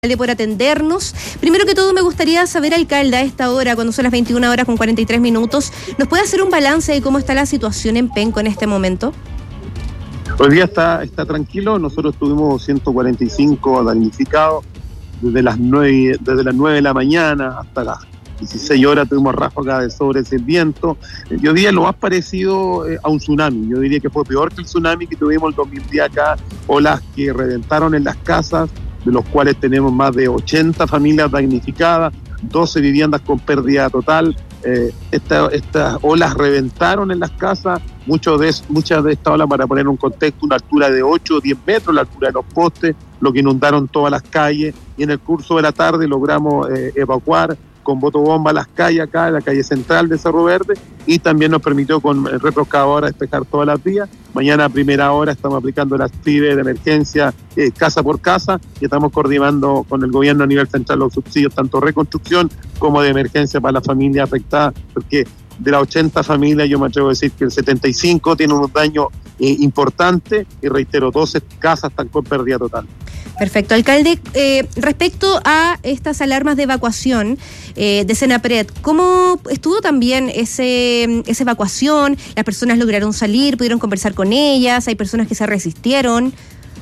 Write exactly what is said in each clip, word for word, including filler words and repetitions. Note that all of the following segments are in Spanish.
por atendernos. Primero que todo me gustaría saber, alcalde, a esta hora, cuando son las veintiuna horas con cuarenta y tres minutos, ¿nos puede hacer un balance de cómo está la situación en Penco en este momento? Hoy día está, está tranquilo, nosotros tuvimos ciento cuarenta y cinco damnificados desde las nueve, desde las nueve de la mañana hasta las dieciséis horas tuvimos ráfagas de sobre ese viento. Yo diría lo más parecido a un tsunami, yo diría que fue peor que el tsunami que tuvimos el dos mil diez acá, olas que reventaron en las casas, de los cuales tenemos más de ochenta familias damnificadas, doce viviendas con pérdida total. Eh, esta, estas olas reventaron en las casas, muchos de, muchas de estas olas, para poner un contexto, una altura de ocho o diez metros, la altura de los postes, lo que inundaron todas las calles, y en el curso de la tarde logramos eh, evacuar con botobomba las calles acá, en la calle central de Cerro Verde, y también nos permitió con el retroexcavadora despejar todas las vías. Mañana a primera hora estamos aplicando las P I B de emergencia eh, casa por casa, y estamos coordinando con el gobierno a nivel central los subsidios, tanto reconstrucción como de emergencia para las familias afectadas, porque de las ochenta familias yo me atrevo a decir que el setenta y cinco tiene unos daños eh, importantes, y reitero, doce casas están con pérdida total. Perfecto. Alcalde, eh, respecto a estas alarmas de evacuación eh, de Senapred, ¿cómo estuvo también ese, esa evacuación? ¿Las personas lograron salir, pudieron conversar con ellas? ¿Hay personas que se resistieron?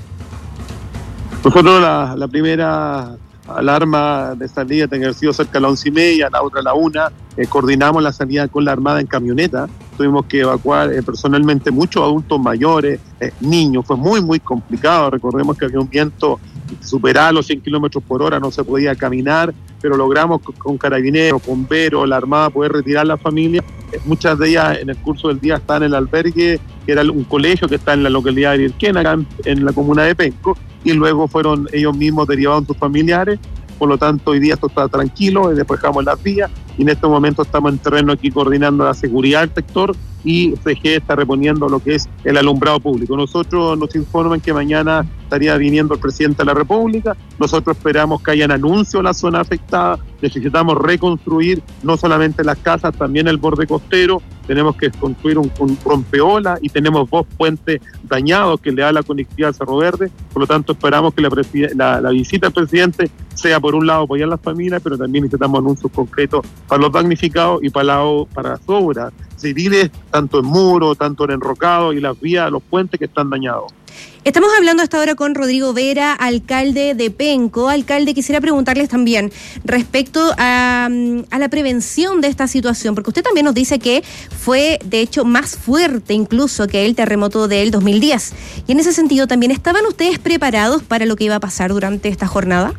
Nosotros la, la primera alarma de salida tenía que haber sido cerca de las once y media, la otra a la una, eh, coordinamos la salida con la Armada en camioneta, tuvimos que evacuar eh, personalmente muchos adultos mayores, eh, niños, fue muy muy complicado, recordemos que había un viento que superaba los cien kilómetros por hora, no se podía caminar, pero logramos con, con carabineros, bomberos, la Armada poder retirar a la familia. Eh, muchas de ellas en el curso del día están en el albergue, que era un colegio que está en la localidad de Virquena, acá en, en la comuna de Penco, y luego fueron ellos mismos derivados en sus familiares. Por lo tanto, hoy día esto está tranquilo, despejamos las vías, y en este momento estamos en terreno aquí coordinando la seguridad del sector, y C G está reponiendo lo que es el alumbrado público. Nosotros nos informan que mañana estaría viniendo el presidente de la República, nosotros esperamos que hayan anuncios en la zona afectada, necesitamos reconstruir no solamente las casas, también el borde costero, tenemos que construir un, un rompeola, y tenemos dos puentes dañados que le da la conectividad al Cerro Verde. Por lo tanto, esperamos que la, la, la visita del presidente sea, por un lado, apoyar a las familias, pero también necesitamos anuncios concretos para los damnificados y para, la, para las obras civiles, tanto en muro, tanto en enrocado, y las vías, los puentes que están dañados. Estamos hablando hasta ahora con Rodrigo Vera, alcalde de Penco. Alcalde, quisiera preguntarles también respecto a, a la prevención de esta situación, porque usted también nos dice que fue, de hecho, más fuerte incluso que el terremoto del dos mil diez. Y en ese sentido también, ¿estaban ustedes preparados para lo que iba a pasar durante esta jornada?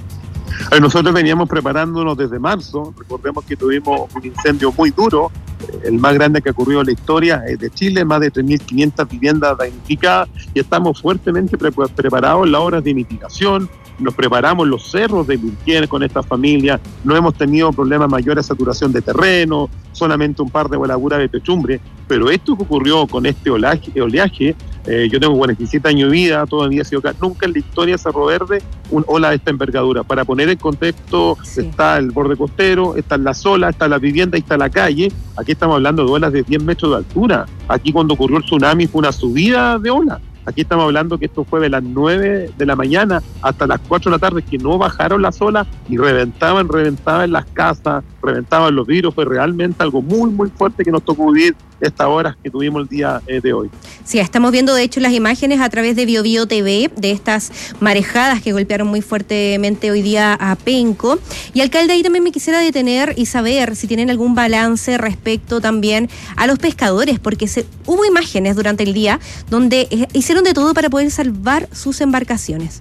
Nosotros veníamos preparándonos desde marzo. Recordemos que tuvimos un incendio muy duro, el más grande que ha ocurrido en la historia de Chile, más de tres mil quinientas viviendas damnificadas, y estamos fuertemente pre- preparados en las obras de mitigación. Nos preparamos en los cerros de Virquena con esta familia, no hemos tenido problemas mayores de saturación de terreno, solamente un par de voladuras de techumbre, pero esto que ocurrió con este oleaje, oleaje eh, yo tengo cuarenta y siete años de vida, todavía he sido acá, nunca en la historia de Cerro Verde un ola de esta envergadura. Para poner en contexto, sí, está el borde costero, están las olas, está la vivienda y está la calle. Aquí estamos hablando de olas de diez metros de altura. Aquí cuando ocurrió el tsunami fue una subida de olas. Aquí estamos hablando que esto fue de las nueve de la mañana hasta las cuatro de la tarde, que no bajaron las olas y reventaban, reventaban las casas, reventaban los vidrios. Fue realmente algo muy, muy fuerte que nos tocó vivir estas horas que tuvimos el día eh, de hoy. Sí, estamos viendo de hecho las imágenes a través de Bio Bio T V de estas marejadas que golpearon muy fuertemente hoy día a Penco. Y alcalde, ahí también me quisiera detener y saber si tienen algún balance respecto también a los pescadores, porque se, hubo imágenes durante el día donde eh, hicieron de todo para poder salvar sus embarcaciones.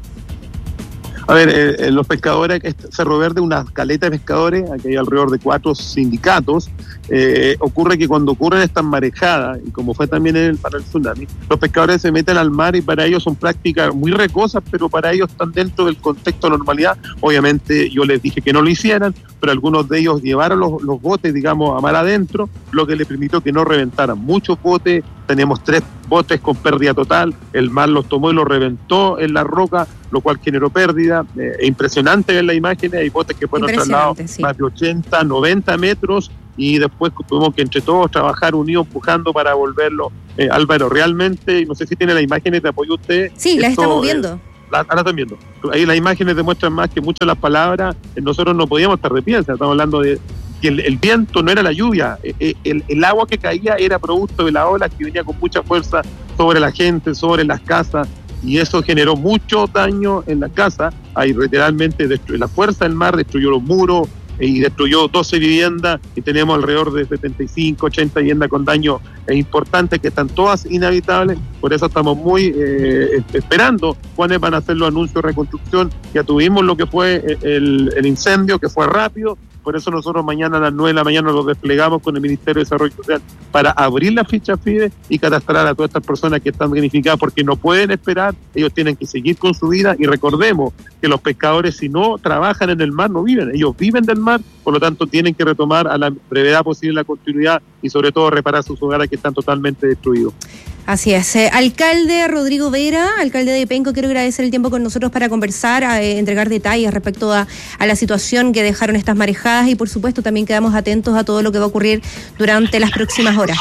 A ver, eh, los pescadores, Cerro Verde, una caleta de pescadores, aquí hay alrededor de cuatro sindicatos. Eh, ocurre que cuando ocurren estas marejadas, y como fue también el, para el tsunami, los pescadores se meten al mar, y para ellos son prácticas muy recosas, pero para ellos están dentro del contexto de normalidad. Obviamente yo les dije que no lo hicieran, pero algunos de ellos llevaron los, los botes, digamos, a mar adentro, lo que les permitió que no reventaran muchos botes. Tenemos tres botes con pérdida total, el mar los tomó y los reventó en la roca, lo cual generó pérdida. Eh, es impresionante ver las imágenes, hay botes que fueron trasladados sí. más de ochenta, noventa metros, y después tuvimos que entre todos trabajar unidos, empujando para volverlo. Eh, Álvaro, realmente, no sé si tiene las imágenes de apoyo usted. Sí, las estamos viendo. ahora están viendo. Ahí las imágenes demuestran más que muchas de las palabras, nosotros no podíamos estar de pie, o sea, estamos hablando de que el, el viento no era la lluvia, el, el, el agua que caía era producto de la ola que venía con mucha fuerza sobre la gente, sobre las casas, y eso generó mucho daño en la casa. Ahí literalmente destruyó la fuerza del mar, destruyó los muros y destruyó doce viviendas, y tenemos alrededor de setenta y cinco, ochenta viviendas con daño importantes que están todas inhabitables. Por eso estamos muy eh, esperando cuáles van a ser los anuncios de reconstrucción. Ya tuvimos lo que fue el, el incendio, que fue rápido. Por eso nosotros mañana a las nueve de la mañana lo desplegamos con el Ministerio de Desarrollo Social para abrir la ficha FIDE y catastrar a todas estas personas que están damnificadas, porque no pueden esperar, ellos tienen que seguir con su vida. Y recordemos que los pescadores, si no trabajan en el mar, no viven, ellos viven del mar, por lo tanto tienen que retomar a la brevedad posible la continuidad y sobre todo reparar sus hogares que están totalmente destruidos. Así es. Eh, alcalde Rodrigo Vera, alcalde de Penco, quiero agradecer el tiempo con nosotros para conversar, a, eh, entregar detalles respecto a, a la situación que dejaron estas marejadas, y por supuesto también quedamos atentos a todo lo que va a ocurrir durante las próximas horas.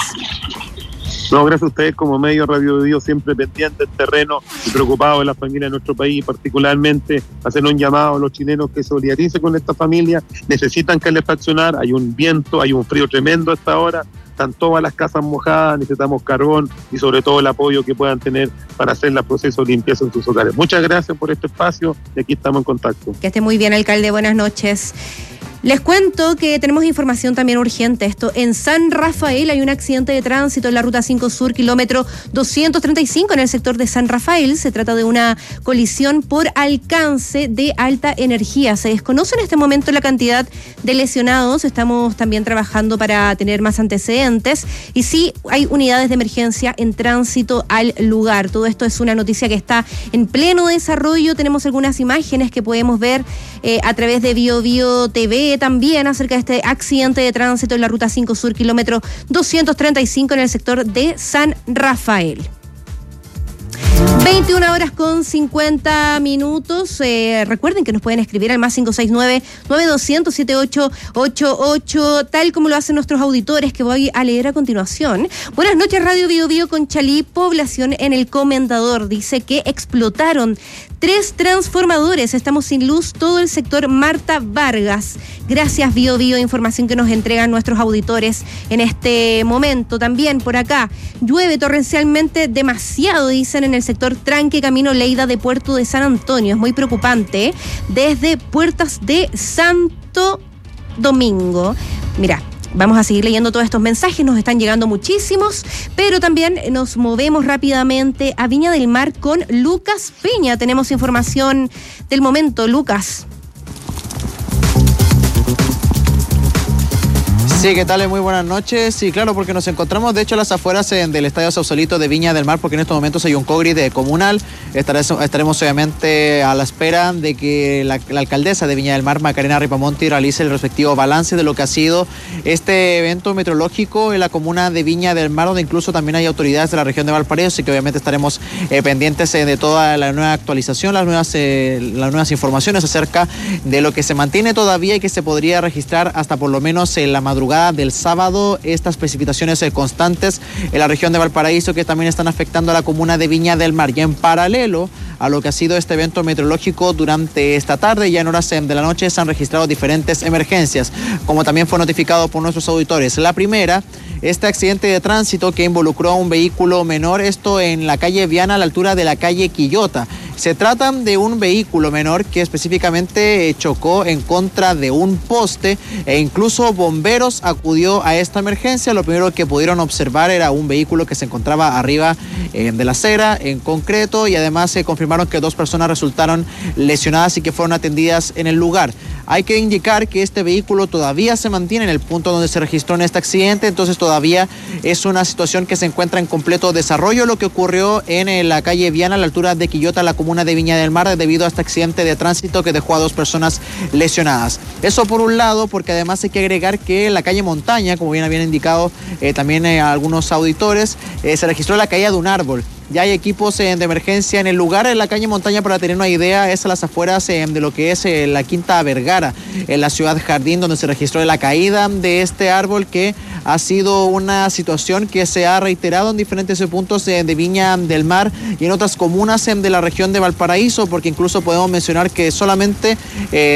No, gracias a ustedes como medio Radio Bio, siempre pendiente del terreno y preocupados de la familia de nuestro país, particularmente hacer un llamado a los chilenos que se solidaricen con esta familia. Necesitan calefaccionar, hay un viento, hay un frío tremendo a esta hora, están todas las casas mojadas, necesitamos carbón y sobre todo el apoyo que puedan tener para hacer el proceso de limpieza en sus hogares. Muchas gracias por este espacio y aquí estamos en contacto. Que esté muy bien, alcalde, buenas noches. Les cuento que tenemos información también urgente. Esto, en San Rafael hay un accidente de tránsito en la Ruta cinco Sur, kilómetro doscientos treinta y cinco, en el sector de San Rafael. Se trata de una colisión por alcance de alta energía. Se desconoce en este momento la cantidad de lesionados. Estamos también trabajando para tener más antecedentes. Y sí, hay unidades de emergencia en tránsito al lugar. Todo esto es una noticia que está en pleno desarrollo. Tenemos algunas imágenes que podemos ver eh, a través de Bio Bio T V también acerca de este accidente de tránsito en la Ruta cinco Sur, kilómetro doscientos treinta y cinco, en el sector de San Rafael. veintiuna horas con cincuenta minutos. Eh, recuerden que nos pueden escribir al más cinco seis nueve, nueve dos cero cero, siete ocho ocho ocho, tal como lo hacen nuestros auditores, que voy a leer a continuación. Buenas noches, Radio Bio Bio. Conchalí, población en el Comendador. Dice que explotaron tres transformadores. Estamos sin luz, todo el sector Marta Vargas. Gracias, Bio Bio, información que nos entregan nuestros auditores en este momento. También por acá, llueve torrencialmente demasiado, dicen, en el sector Tranque, camino Leida de Puerto de San Antonio. Es muy preocupante. Desde Puertas de Santo Domingo. Mira, vamos a seguir leyendo todos estos mensajes, nos están llegando muchísimos, pero también nos movemos rápidamente a Viña del Mar con Lucas Peña. Tenemos información del momento, Lucas. Sí, ¿qué tal? Muy buenas noches. Sí, claro, porque nos encontramos de hecho a las afueras eh, del Estadio Sausalito de Viña del Mar, porque en estos momentos hay un cogrid comunal. Estaremos, estaremos obviamente a la espera de que la, la alcaldesa de Viña del Mar, Macarena Ripamonti, realice el respectivo balance de lo que ha sido este evento meteorológico en la comuna de Viña del Mar, donde incluso también hay autoridades de la región de Valparaíso, así que obviamente estaremos eh, pendientes eh, de toda la nueva actualización, las nuevas, eh, las nuevas informaciones acerca de lo que se mantiene todavía y que se podría registrar hasta por lo menos en la madrugada del sábado, estas precipitaciones eh, constantes en la región de Valparaíso, que también están afectando a la comuna de Viña del Mar. Y en paralelo a lo que ha sido este evento meteorológico, durante esta tarde, ya en horas de la noche, se han registrado diferentes emergencias, como también fue notificado por nuestros auditores. La primera, este accidente de tránsito que involucró a un vehículo menor, esto en la calle Viana, a la altura de la calle Quillota. Se trata de un vehículo menor que específicamente chocó en contra de un poste, e incluso bomberos acudió a esta emergencia. Lo primero que pudieron observar era un vehículo que se encontraba arriba eh, de la acera en concreto, y además se confirmaron que dos personas resultaron lesionadas y que fueron atendidas en el lugar. Hay que indicar que este vehículo todavía se mantiene en el punto donde se registró en este accidente, entonces todavía es una situación que se encuentra en completo desarrollo, lo que ocurrió en la calle Viana, a la altura de Quillota, la comuna de Viña del Mar, debido a este accidente de tránsito que dejó a dos personas lesionadas. Eso por un lado, porque además hay que agregar que en la calle Montaña, como bien habían indicado eh, también eh, algunos auditores, eh, se registró la caída de un árbol. Ya hay equipos eh, de emergencia en el lugar. En la calle Montaña, para tener una idea, es a las afueras eh, de lo que es eh, la Quinta Vergara, en la ciudad Jardín, donde se registró la caída de este árbol que ha sido una situación que se ha reiterado en diferentes puntos de, de Viña del Mar y en otras comunas de la región de Valparaíso, porque incluso podemos mencionar que solamente eh,